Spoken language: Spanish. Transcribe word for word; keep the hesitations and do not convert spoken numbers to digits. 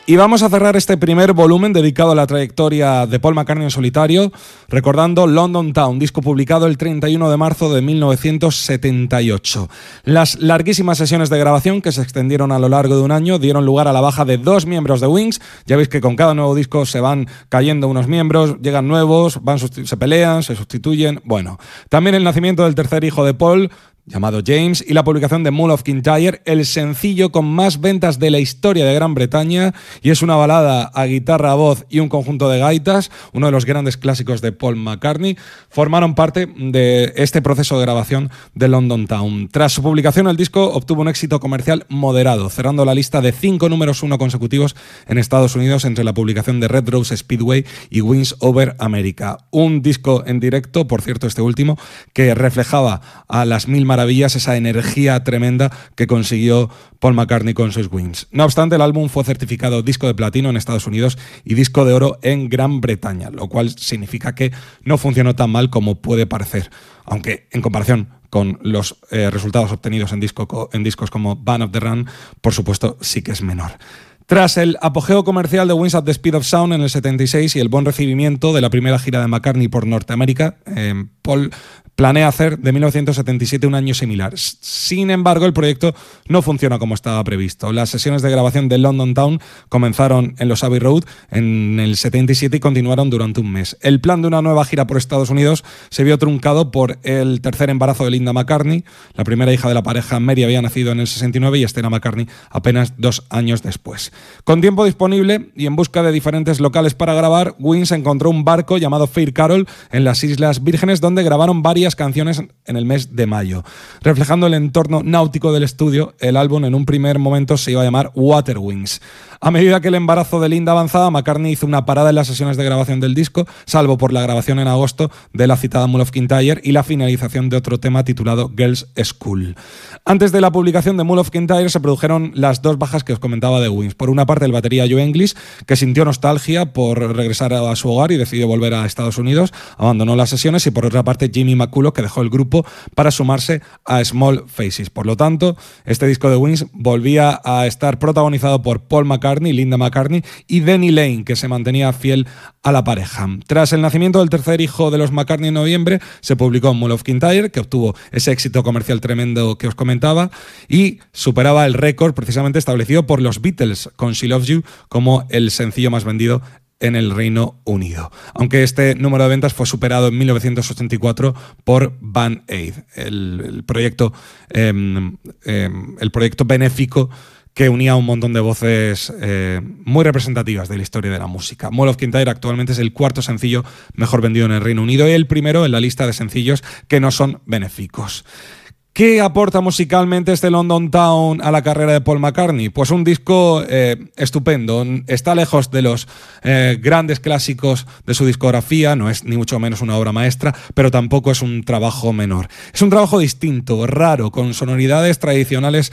Y vamos a cerrar este primer volumen dedicado a la trayectoria de Paul McCartney en solitario, recordando London Town, disco publicado el treinta y uno de marzo de mil novecientos setenta y ocho. Las larguísimas sesiones de grabación, que se extendieron a lo largo de un año, dieron lugar a la baja de dos miembros de Wings. Ya veis que con cada nuevo disco se van cayendo unos miembros, llegan nuevos, van se pelean, se sustituyen. Bueno, también el nacimiento del tercer hijo de Paul, llamado James, y la publicación de Mull of Kintyre, el sencillo con más ventas de la historia de Gran Bretaña, y es una balada a guitarra, voz y un conjunto de gaitas, uno de los grandes clásicos de Paul McCartney, formaron parte de este proceso de grabación de London Town. Tras su publicación, el disco obtuvo un éxito comercial moderado, cerrando la lista de cinco números uno consecutivos en Estados Unidos entre la publicación de Red Rose Speedway y Wings Over America. Un disco en directo, por cierto, este último, que reflejaba a las mil maravillas maravillas, esa energía tremenda que consiguió Paul McCartney con sus Wings. No obstante, el álbum fue certificado disco de platino en Estados Unidos y disco de oro en Gran Bretaña, lo cual significa que no funcionó tan mal como puede parecer, aunque en comparación con los eh, resultados obtenidos en, disco, en discos como Band of the Run, por supuesto, sí que es menor. Tras el apogeo comercial de Wings at the Speed of Sound en el setenta y seis y el buen recibimiento de la primera gira de McCartney por Norteamérica, eh, Paul planea hacer de mil novecientos setenta y siete un año similar. Sin embargo, el proyecto no funciona como estaba previsto. Las sesiones de grabación de London Town comenzaron en los Abbey Road en el setenta y siete y continuaron durante un mes. El plan de una nueva gira por Estados Unidos se vio truncado por el tercer embarazo de Linda McCartney. La primera hija de la pareja, Mary, había nacido en el sesenta y nueve y Stella McCartney apenas dos años después. Con tiempo disponible y en busca de diferentes locales para grabar, Wings encontró un barco llamado Fair Carol en las Islas Vírgenes, donde grabaron varias canciones en el mes de mayo. Reflejando el entorno náutico del estudio, el álbum en un primer momento se iba a llamar Water Wings. A medida que el embarazo de Linda avanzaba, McCartney hizo una parada en las sesiones de grabación del disco, salvo por la grabación en agosto de la citada Mull of Kintyre y la finalización de otro tema titulado Girls' School. Antes de la publicación de Mull of Kintyre se produjeron las dos bajas que os comentaba de Wings. Por una parte, el batería Joe English, que sintió nostalgia por regresar a su hogar y decidió volver a Estados Unidos, abandonó las sesiones, y por otra parte Jimmy McCulloch, que dejó el grupo para sumarse a Small Faces. Por lo tanto, este disco de Wings volvía a estar protagonizado por Paul McCartney, Linda McCartney y Denny Laine, que se mantenía fiel a la pareja. Tras el nacimiento del tercer hijo de los McCartney en noviembre, se publicó Mull of Kintyre, que obtuvo ese éxito comercial tremendo que os comentaba y superaba el récord precisamente establecido por los Beatles con She Loves You como el sencillo más vendido en el Reino Unido. Aunque este número de ventas fue superado en mil novecientos ochenta y cuatro por Band Aid, el, el proyecto eh, eh, el proyecto benéfico que unía un montón de voces eh, muy representativas de la historia de la música. Mull of Kintyre actualmente es el cuarto sencillo mejor vendido en el Reino Unido y el primero en la lista de sencillos que no son benéficos. ¿Qué aporta musicalmente este London Town a la carrera de Paul McCartney? Pues un disco eh, estupendo. Está lejos de los eh, grandes clásicos de su discografía, no es ni mucho menos una obra maestra, pero tampoco es un trabajo menor. Es un trabajo distinto, raro, con sonoridades tradicionales